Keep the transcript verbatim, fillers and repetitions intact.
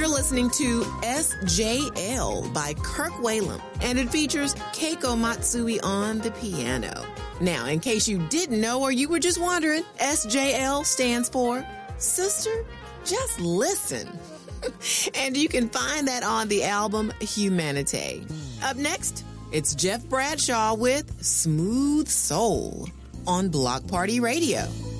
You're listening to S J L by Kirk Whalum, and it features Keiko Matsui on the piano. Now, in case you didn't know or you were just wondering, S J L stands for Sister, Just Listen. And you can find that on the album Humanité. Up next, it's Jeff Bradshaw with Smooth Soul on Block Party Radio.